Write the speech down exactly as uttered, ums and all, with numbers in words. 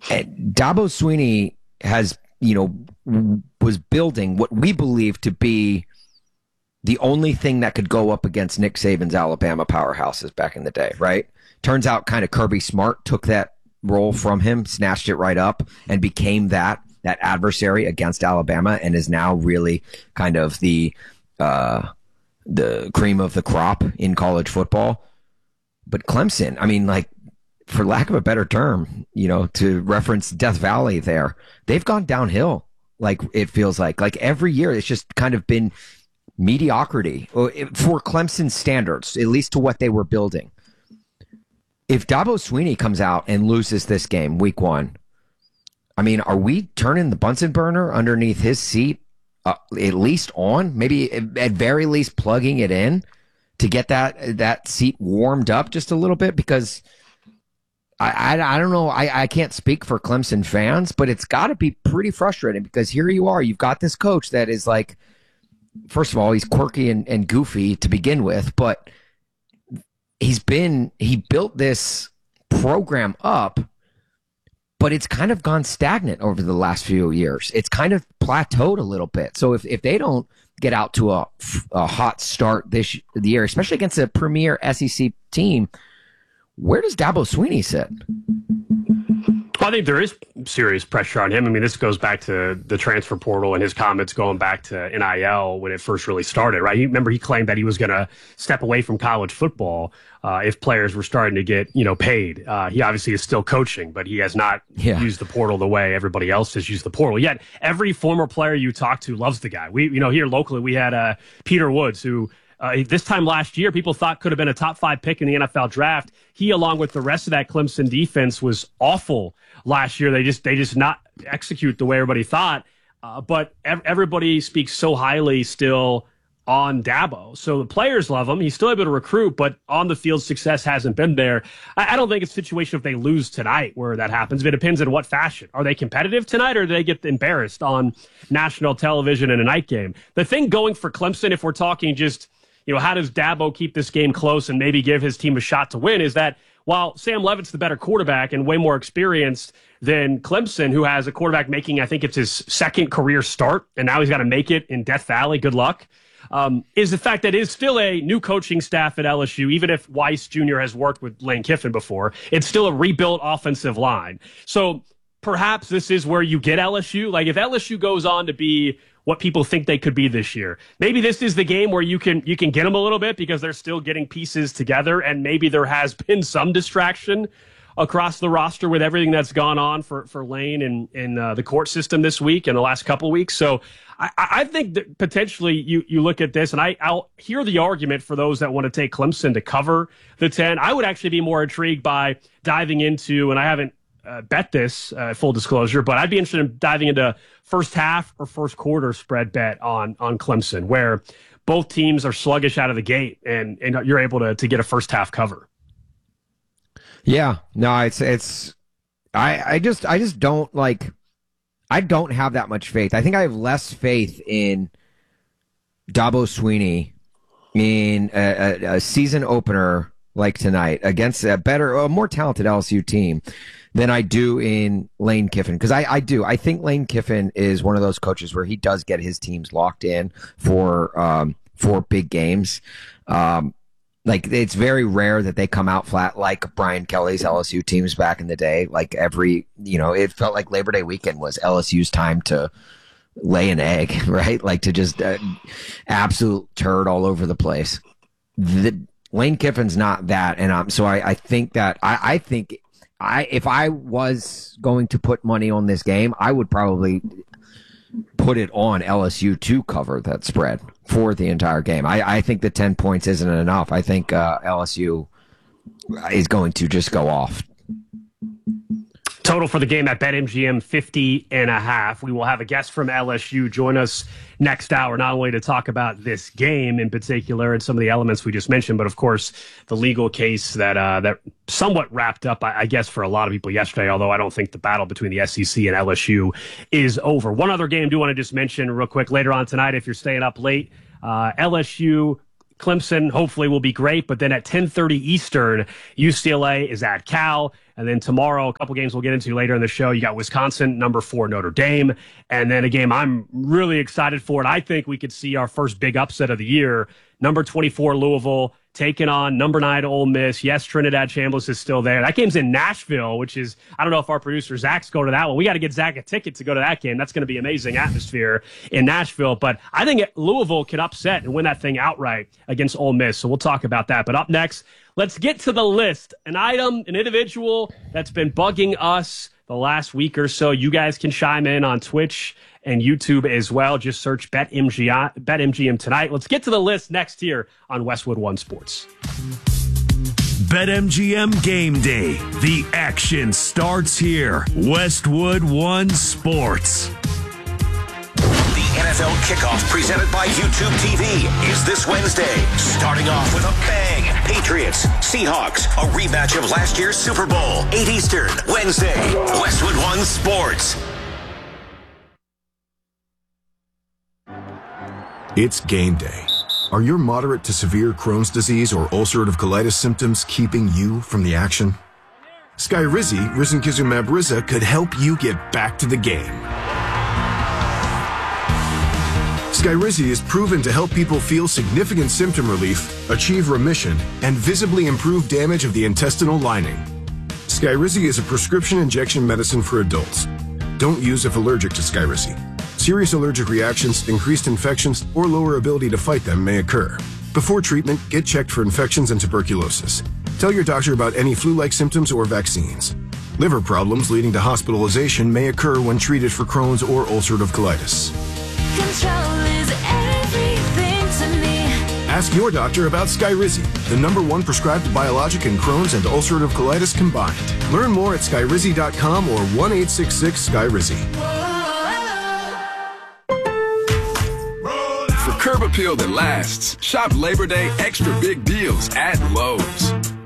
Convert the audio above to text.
And Dabo Swinney has, you know, was building what we believe to be the only thing that could go up against Nick Saban's Alabama powerhouses back in the day, right? Turns out kind of Kirby Smart took that role from him, snatched it right up, and became that that adversary against Alabama, and is now really kind of the uh, the cream of the crop in college football. But Clemson, I mean, like, for lack of a better term, you know, to reference Death Valley there, they've gone downhill. Like, it feels like, like every year, it's just kind of been mediocrity for Clemson standards, at least to what they were building. If Dabo Swinney comes out and loses this game week one, I mean, are we turning the Bunsen burner underneath his seat, uh, at least on, maybe at very least plugging it in to get that that seat warmed up just a little bit? Because I, I, I don't know. I, I can't speak for Clemson fans, but it's got to be pretty frustrating because here you are. You've got this coach that is like, first of all, he's quirky and, and goofy to begin with, but he's been, he built this program up, but it's kind of gone stagnant over the last few years. It's kind of plateaued a little bit. So if, if they don't get out to a, a hot start this the year, especially against a premier S E C team, where does Dabo Swinney sit? Well, I think there is serious pressure on him. I mean, this goes back to the transfer portal and his comments going back to N I L when it first really started, right? You remember he claimed that he was going to step away from college football uh, if players were starting to get, you know, paid. Uh, he obviously is still coaching, but he has not yeah. used the portal the way everybody else has used the portal. Yet every former player you talk to loves the guy. We, you know, here locally we had uh, Peter Woods, who Uh, this time last year, people thought could have been a top five pick in the N F L draft. He, along with the rest of that Clemson defense, was awful last year. They just they just not execute the way everybody thought. Uh, but ev- everybody speaks so highly still on Dabo. So the players love him. He's still able to recruit, but on the field success hasn't been there. I, I don't think it's a situation if they lose tonight where that happens. It depends in what fashion. Are they competitive tonight, or do they get embarrassed on national television in a night game? The thing going for Clemson, if we're talking just, you know, how does Dabo keep this game close and maybe give his team a shot to win, is that while Sam Levitt's the better quarterback and way more experienced than Clemson, who has a quarterback making, I think it's his second career start, and now he's got to make it in Death Valley, good luck, um, is the fact that it is still a new coaching staff at L S U. Even if Weiss Junior has worked with Lane Kiffin before, it's still a rebuilt offensive line. So perhaps this is where you get L S U. Like, if L S U goes on to be what people think they could be this year, maybe this is the game where you can you can get them a little bit because they're still getting pieces together, and maybe there has been some distraction across the roster with everything that's gone on for, for Lane and in uh, the court system this week and the last couple of weeks. So I, I think that potentially you you look at this, and I, I'll hear the argument for those that want to take Clemson to cover the ten. I would actually be more intrigued by diving into, and I haven't Uh, bet this, uh, full disclosure, but I'd be interested in diving into first half or first quarter spread bet on on Clemson, where both teams are sluggish out of the gate, and, and you're able to to get a first half cover. Yeah, no, it's it's I I just I just don't like I don't have that much faith. I think I have less faith in Dabo Swinney in a, a, a season opener like tonight against a better, a more talented L S U team than I do in Lane Kiffin. Because I, I do. I think Lane Kiffin is one of those coaches where he does get his teams locked in for um, for big games. Um, like, it's very rare that they come out flat like Brian Kelly's L S U teams back in the day. Like, every, you know, it felt like Labor Day weekend was L S U's time to lay an egg, right? Like, to just uh, absolute turd all over the place. The Lane Kiffin's not that, and um, so I, I think that I, I think I if I was going to put money on this game, I would probably put it on L S U to cover that spread for the entire game. I, I think the ten points isn't enough. I think uh, L S U is going to just go off. Total for the game at BetMGM fifty and a half. We will have a guest from L S U join us next hour, not only to talk about this game in particular and some of the elements we just mentioned, but of course the legal case that uh, that somewhat wrapped up, I, I guess, for a lot of people yesterday, although I don't think the battle between the S E C and L S U is over. One other game I do want to just mention real quick later on tonight, if you're staying up late, uh, L S U Clemson hopefully will be great, but then at ten thirty Eastern, U C L A is at Cal. And then tomorrow, a couple games we'll get into later in the show, you got Wisconsin, number four, Notre Dame. And then a game I'm really excited for, and I think we could see our first big upset of the year, number twenty-four, Louisville, taking on number nine, Ole Miss. Yes, Trinidad Chambliss is still there. That game's in Nashville, which is, I don't know if our producer Zach's going to that one. We got to get Zach a ticket to go to that game. That's going to be amazing atmosphere in Nashville. But I think Louisville could upset and win that thing outright against Ole Miss. So we'll talk about that. But up next, let's get to the list. An item, an individual that's been bugging us the last week or so. You guys can chime in on Twitch and YouTube as well. Just search BetMGM, BetMGM tonight. Let's get to the list next here on Westwood One Sports. BetMGM Game Day. The action starts here. Westwood One Sports. The N F L kickoff presented by YouTube T V is this Wednesday. Starting off with a bang. Patriots, Seahawks, a rematch of last year's Super Bowl. eight Eastern, Wednesday. Westwood One Sports. It's game day. Are your moderate to severe Crohn's disease or ulcerative colitis symptoms keeping you from the action? Skyrizi, risankizumab Riza, could help you get back to the game. Skyrizi is proven to help people feel significant symptom relief, achieve remission, and visibly improve damage of the intestinal lining. Skyrizi is a prescription injection medicine for adults. Don't use if allergic to Skyrizi. Serious allergic reactions, increased infections, or lower ability to fight them may occur. Before treatment, get checked for infections and tuberculosis. Tell your doctor about any flu-like symptoms or vaccines. Liver problems leading to hospitalization may occur when treated for Crohn's or ulcerative colitis. Control is everything to me. Ask your doctor about Skyrizi, the number one prescribed biologic in Crohn's and ulcerative colitis combined. Learn more at skyrizi dot com or one eight six six Skyrizi. Curb appeal that lasts. Shop Labor Day extra big deals at Lowe's.